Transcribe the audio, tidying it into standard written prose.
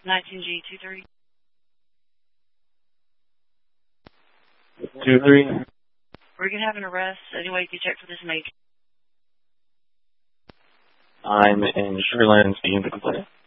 19G23. 23. We're going to have an arrest. Anyway, you can check for this major. I'm in Sugarland speaking to the complaint.